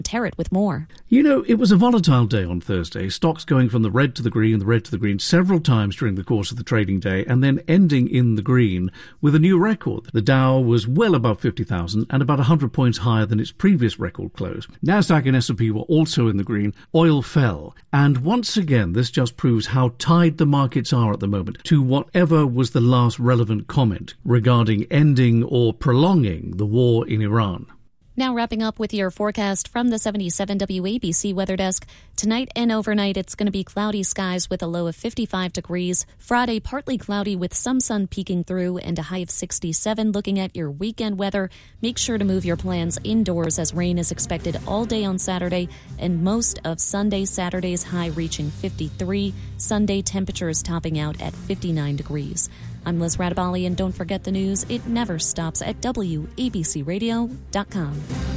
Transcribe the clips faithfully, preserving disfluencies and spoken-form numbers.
Terrett with more. You know, it was a volatile day on Thursday, stocks going from the red to the green, the red to the green several times during the course of the trading day, and then ending in the green with a new record. The Dow was well above fifty thousand and about one hundred points higher than its previous record close. Nasdaq and S and P were also in the green. Oil fell. And once again, this just proves how tied the markets are at the moment to whatever was the last relevant comment regarding ending or prolonging the war in Iran. Now wrapping up with your forecast from the seventy-seven W A B C Weather Desk. Tonight and overnight, it's going to be cloudy skies with a low of fifty-five degrees. Friday, partly cloudy with some sun peeking through and a high of sixty-seven. Looking at your weekend weather, make sure to move your plans indoors as rain is expected all day on Saturday and most of Sunday. Saturday's high reaching fifty-three. Sunday temperatures topping out at fifty-nine degrees. I'm Liz Radabali, and don't forget the news. It never stops at W A B C radio dot com.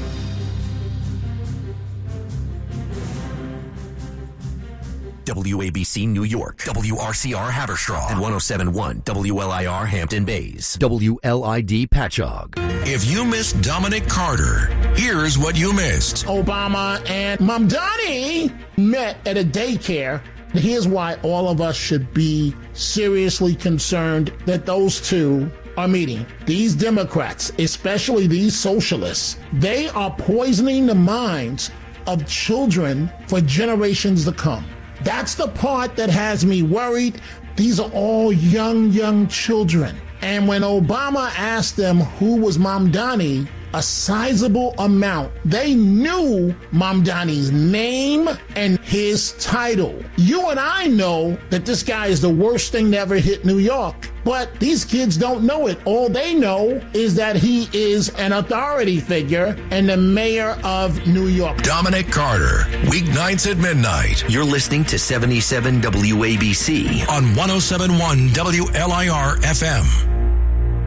W A B C New York, W R C R Haverstraw, and one oh seven point one W L I R Hampton Bays, W L I D Patchogue. If you missed Dominic Carter, here's what you missed. Obama and Mamdani met at a daycare. Here's why all of us should be seriously concerned that those two are meeting. These Democrats, especially these socialists, they are poisoning the minds of children for generations to come. That's the part that has me worried. These are all young, young children. And when Obama asked them who was Mamdani, a sizable amount, they knew Mamdani's name and his title. You and I know that this guy is the worst thing to ever hit New York. But these kids don't know it. All they know is that he is an authority figure and the mayor of New York. Dominic Carter, weeknights at midnight. You're listening to seventy-seven W A B C on one oh seven point one W L I R F M.